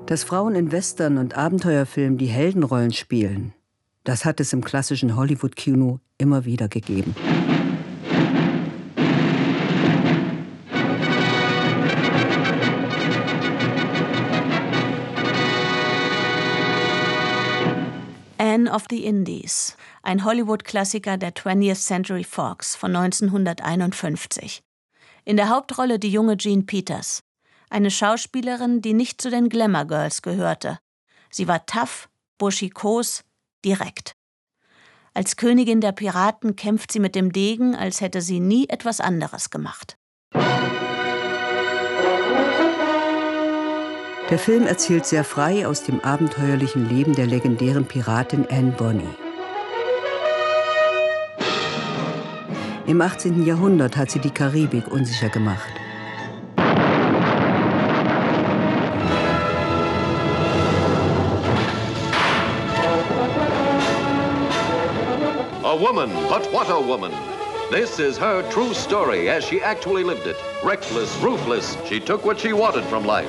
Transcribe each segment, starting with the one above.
Dass Frauen in Western und Abenteuerfilmen die Heldenrollen spielen, das hat es im klassischen Hollywood-Kino immer wieder gegeben. Anne of the Indies, ein Hollywood-Klassiker der 20th Century Fox von 1951. In der Hauptrolle die junge Jean Peters, eine Schauspielerin, die nicht zu den Glamour Girls gehörte. Sie war tough, buschikos, direkt. Als Königin der Piraten kämpft sie mit dem Degen, als hätte sie nie etwas anderes gemacht. Der Film erzählt sehr frei aus dem abenteuerlichen Leben der legendären Piratin Anne Bonny. Im 18. Jahrhundert hat sie die Karibik unsicher gemacht. A woman, but what a woman! This is her true story as she actually lived it. Reckless, ruthless, she took what she wanted from life.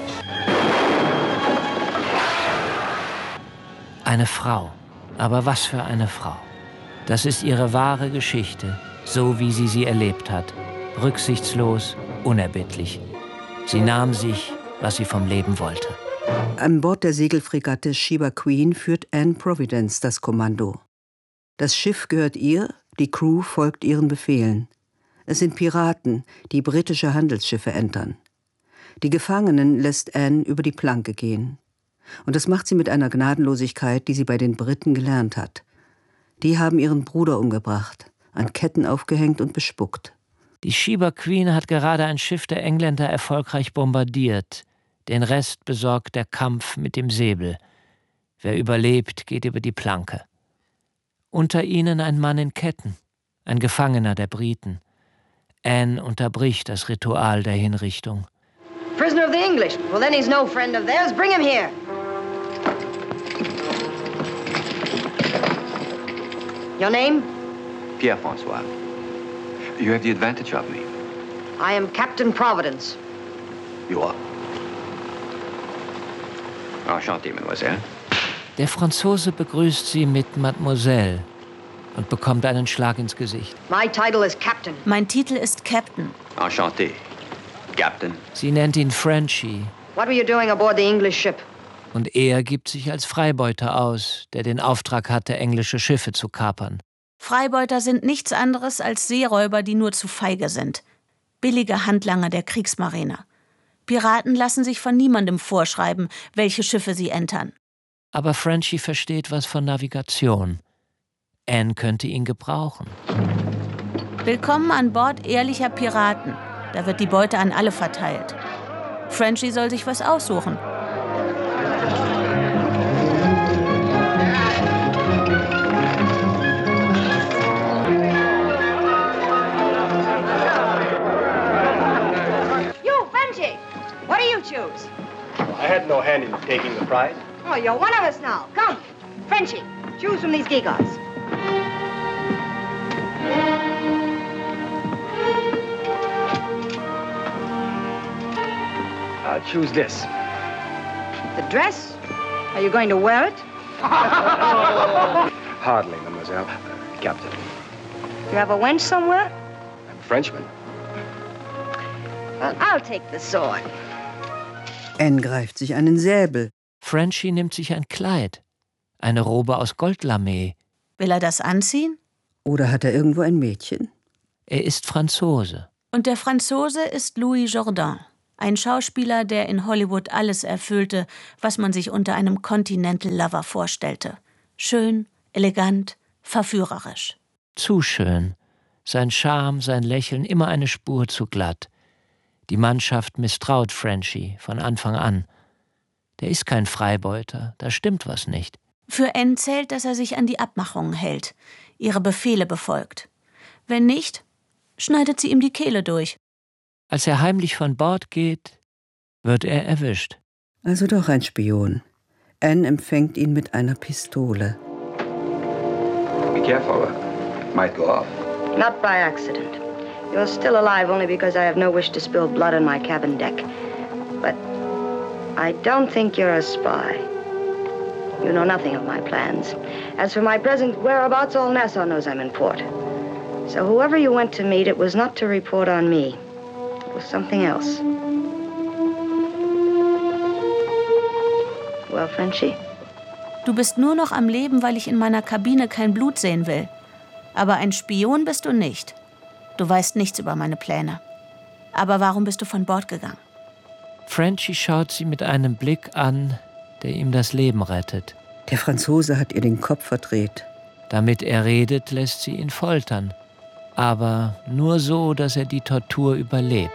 Eine Frau. Aber was für eine Frau. Das ist ihre wahre Geschichte, so wie sie erlebt hat. Rücksichtslos, unerbittlich. Sie nahm sich, was sie vom Leben wollte. An Bord der Segelfregatte Sheba Queen führt Anne Providence das Kommando. Das Schiff gehört ihr, die Crew folgt ihren Befehlen. Es sind Piraten, die britische Handelsschiffe entern. Die Gefangenen lässt Anne über die Planke gehen. Und das macht sie mit einer Gnadenlosigkeit, die sie bei den Briten gelernt hat. Die haben ihren Bruder umgebracht, an Ketten aufgehängt und bespuckt. Die Sheba Queen hat gerade ein Schiff der Engländer erfolgreich bombardiert. Den Rest besorgt der Kampf mit dem Säbel. Wer überlebt, geht über die Planke. Unter ihnen ein Mann in Ketten, ein Gefangener der Briten. Anne unterbricht das Ritual der Hinrichtung. Prisoner of the English. Well, then he's no friend of theirs. Bring him here. Your name? Pierre-François. You have the advantage of me. I am Captain Providence. You are. Enchanté, mademoiselle. Der Franzose begrüßt sie mit Mademoiselle und bekommt einen Schlag ins Gesicht. My title is Captain. Mein Titel ist Captain. Enchanté, Captain. Sie nennt ihn Frenchy. What were you doing aboard the English ship? Und er gibt sich als Freibeuter aus, der den Auftrag hatte, englische Schiffe zu kapern. Freibeuter sind nichts anderes als Seeräuber, die nur zu feige sind. Billige Handlanger der Kriegsmarine. Piraten lassen sich von niemandem vorschreiben, welche Schiffe sie entern. Aber Frenchy versteht was von Navigation. Anne könnte ihn gebrauchen. Willkommen an Bord ehrlicher Piraten. Da wird die Beute an alle verteilt. Frenchy soll sich was aussuchen. You, Frenchy! What do you choose? I had no hand in taking the prize. Oh, you're one of us now. Come, Frenchy, choose from these gewgaws. I'll choose this. The dress? Are you going to wear it? Hardly, mademoiselle. Captain. You have a wench somewhere? I'm a Frenchman. Well, I'll take the sword. Anne greift sich einen Säbel. Frenchy nimmt sich ein Kleid, eine Robe aus Goldlamé. Will er das anziehen? Oder hat er irgendwo ein Mädchen? Er ist Franzose. Und der Franzose ist Louis Jourdan, ein Schauspieler, der in Hollywood alles erfüllte, was man sich unter einem Continental Lover vorstellte. Schön, elegant, verführerisch. Zu schön. Sein Charme, sein Lächeln, immer eine Spur zu glatt. Die Mannschaft misstraut Frenchy von Anfang an. Der ist kein Freibeuter, da stimmt was nicht. Für Anne zählt, dass er sich an die Abmachungen hält, ihre Befehle befolgt. Wenn nicht, schneidet sie ihm die Kehle durch. Als er heimlich von Bord geht, wird er erwischt. Also doch ein Spion. Anne empfängt ihn mit einer Pistole. Be careful. It might go off. Not by accident. You're still alive only because I have no wish to spill blood on my cabin deck. But I don't think you're a spy. You know nothing of my plans. As for my present whereabouts, all Nassau knows I'm in port. So whoever you went to meet, it was not to report on me. It was something else. Well, Frenchie? Du bist nur noch am Leben, weil ich in meiner Kabine kein Blut sehen will. Aber ein Spion bist du nicht. Du weißt nichts über meine Pläne. Aber warum bist du von Bord gegangen? Frenchie schaut sie mit einem Blick an, der ihm das Leben rettet. Der Franzose hat ihr den Kopf verdreht. Damit er redet, lässt sie ihn foltern. Aber nur so, dass er die Tortur überlebt.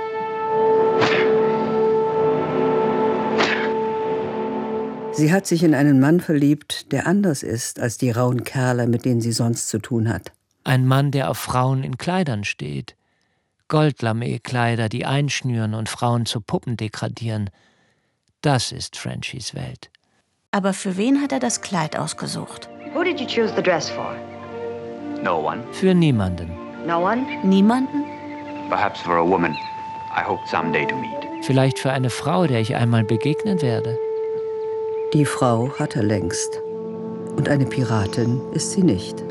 Sie hat sich in einen Mann verliebt, der anders ist als die rauen Kerle, mit denen sie sonst zu tun hat. Ein Mann, der auf Frauen in Kleidern steht. Goldlamé-Kleider, die einschnüren und Frauen zu Puppen degradieren. Das ist Frenchies Welt. Aber für wen hat er das Kleid ausgesucht? Who did you choose the dress for? No one. Für niemanden. No one? Niemanden? Perhaps for a woman I hope someday to meet. Vielleicht für eine Frau, der ich einmal begegnen werde. Die Frau hat er längst. Und eine Piratin ist sie nicht.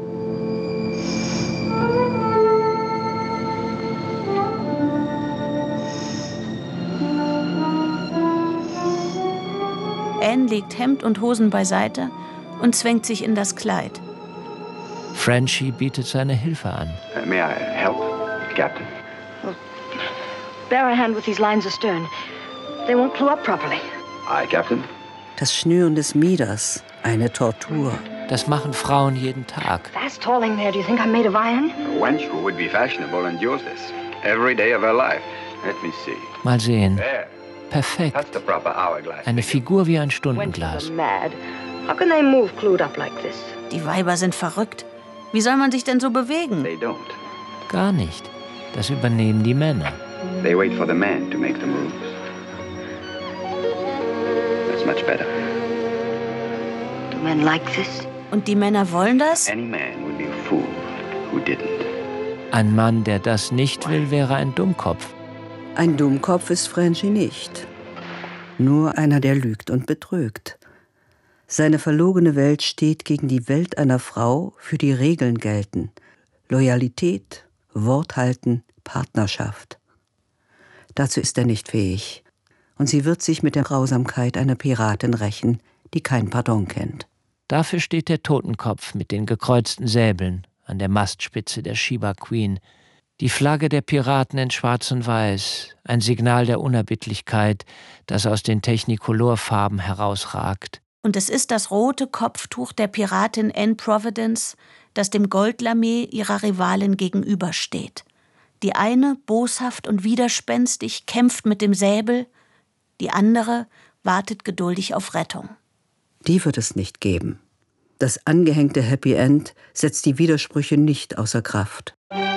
Anne legt Hemd und Hosen beiseite und zwängt sich in das Kleid. Frenchie bietet seine Hilfe an. May I help, Captain? Bear a hand with these lines astern. They won't clue up properly. Aye, Captain. Das Schnüren des Mieders, eine Tortur. Das machen Frauen jeden Tag. Fast hauling there. Do you think I'm made of iron? A wench who would be fashionable endures this every day of her life. Let me see. Mal sehen. There. Perfekt. That's the proper hourglass. Eine Figur wie ein Wenches Stundenglas. are mad. How can they move clued up like this? Die Weiber sind verrückt. Wie soll man sich denn so bewegen? They don't. Gar nicht. Das übernehmen die Männer. They wait for the man to make the moves. That's much better. Do men like this? Und die Männer wollen das? Any man would be a fool who didn't. Ein Mann, der das nicht will, wäre ein Dummkopf. Ein Dummkopf ist Frenchie nicht. Nur einer, der lügt und betrügt. Seine verlogene Welt steht gegen die Welt einer Frau, für die Regeln gelten. Loyalität, Wort halten, Partnerschaft. Dazu ist er nicht fähig. Und sie wird sich mit der Grausamkeit einer Piratin rächen, die kein Pardon kennt. Dafür steht der Totenkopf mit den gekreuzten Säbeln an der Mastspitze der Sheba Queen. Die Flagge der Piraten in Schwarz und Weiß, ein Signal der Unerbittlichkeit, das aus den Technicolor-Farben herausragt. Und es ist das rote Kopftuch der Piratin Anne Providence, das dem Goldlamé ihrer Rivalin gegenübersteht. Die eine, boshaft und widerspenstig, kämpft mit dem Säbel, die andere wartet geduldig auf Rettung. Die wird es nicht geben. Das angehängte Happy End setzt die Widersprüche nicht außer Kraft.